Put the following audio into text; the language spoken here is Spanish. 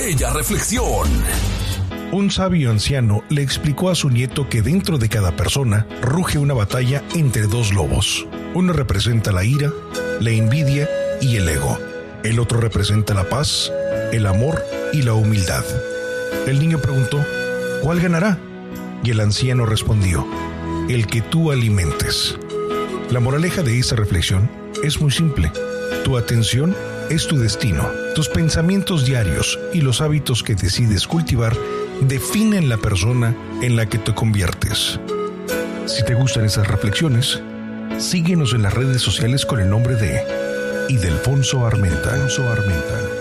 Bella reflexión. Un sabio anciano le explicó a su nieto que dentro de cada persona ruge una batalla entre dos lobos. Uno representa la ira, la envidia y el ego. El otro representa la paz, el amor y la humildad. El niño preguntó, ¿cuál ganará? Y el anciano respondió, el que tú alimentes. La moraleja de esa reflexión es muy simple. Tu atención es tu destino. Tus pensamientos diarios y los hábitos que decides cultivar definen la persona en la que te conviertes. Si te gustan esas reflexiones, síguenos en las redes sociales con el nombre de Ildefonso Armenta.